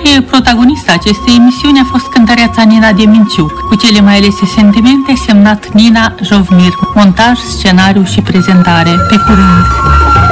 protagonista acestei emisiuni a fost cântăreața Nina Deminciuc, cu cele mai alese sentimente, semnat Nina Jovnir. Montaj, scenariu și prezentare. Pe curând!